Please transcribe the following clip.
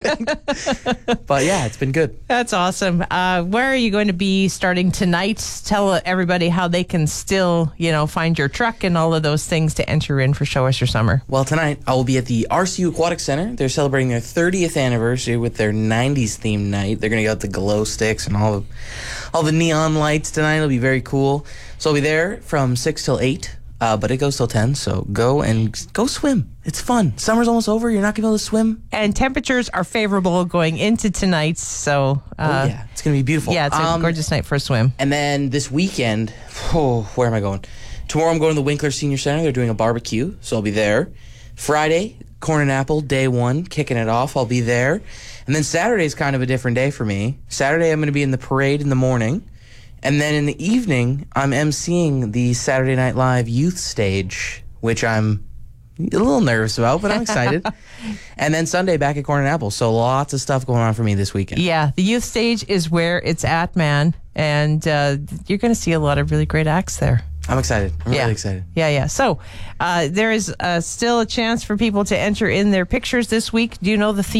But yeah, it's been good. That's awesome. Where are you going to be starting tonight? Tell everybody how they can still, find your truck and all of those things to enter in for Show Us Your Summer. Well, tonight I will be at the RCU Aquatic Center. They're celebrating their 30th anniversary with their 90s themed night. They're going to get out the glow sticks and all the neon lights tonight. It'll be very cool. So I'll be there from 6 till 8. But it goes till 10, so go swim. It's fun. Summer's almost over. You're not going to be able to swim. And temperatures are favorable going into tonight, so... yeah, it's going to be beautiful. Yeah, it's a gorgeous night for a swim. And then this weekend, where am I going? Tomorrow I'm going to the Winkler Senior Center. They're doing a barbecue, so I'll be there. Friday, Corn and Apple, day 1, kicking it off. I'll be there. And then Saturday's kind of a different day for me. Saturday I'm going to be in the parade in the morning. And then in the evening, I'm emceeing the Saturday Night Live youth stage, which I'm a little nervous about, but I'm excited. And then Sunday back at Corn and Apple. So lots of stuff going on for me this weekend. Yeah, the youth stage is where it's at, man. And you're going to see a lot of really great acts there. I'm excited. I'm really excited. Yeah. So there is still a chance for people to enter in their pictures this week. Do you know the theme?